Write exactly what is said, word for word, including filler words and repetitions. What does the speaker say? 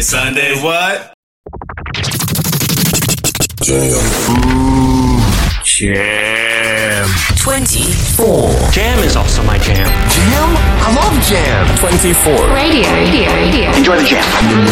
Sunday what? Jam. Mm, jam. twenty-four. Jam is also my jam. Jam? I love jam. twenty-four. Radio, radio, radio. Enjoy the jam.